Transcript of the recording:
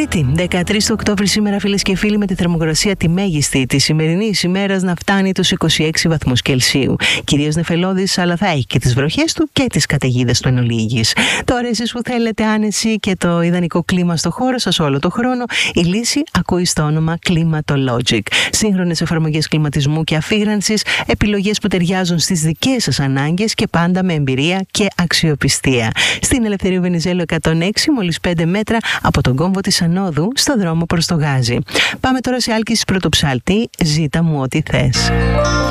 Τρίτη, 13 του Οκτώβρη σήμερα, φίλες και φίλοι, με τη θερμοκρασία τη μέγιστη της σημερινής ημέρας να φτάνει τους 26 βαθμούς Κελσίου. Κυρίως νεφελώδης, αλλά θα έχει και τις βροχές του και τις καταιγίδες του εν ολίγης. Τώρα εσείς που θέλετε άνεση και το ιδανικό κλίμα στο χώρο σας όλο το χρόνο, η λύση ακούει στο όνομα Climatologic. Σύγχρονες εφαρμογές κλιματισμού και αφήγρανσης, επιλογές που ταιριάζουν στις δικές σας ανάγκες και πάντα με εμπειρία και αξιοπιστία. Στην Ελευθερίου Βενιζέλου 106, μόλις 5 μέτρα από τον κόμβο της Ανόδου, στο δρόμο προς το Γάζι. Πάμε τώρα σε άλκηση πρωτοψάλτη, ζήτα μου ό,τι θες.